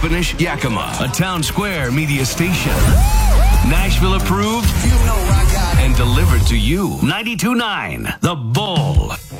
Wappanish, Yakima, a Town Square media station. Nashville approved and delivered to you. 92.9 The Bull.